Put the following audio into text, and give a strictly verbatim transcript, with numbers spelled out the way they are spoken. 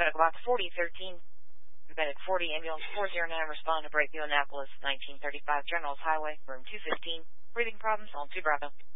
Medical Box forty thirteen. Medic forty, Ambulance four zero nine, respond to Breakview, Annapolis, nineteen thirty-five, Generals Highway, room two fifteen. Breathing problems, on two Bravo.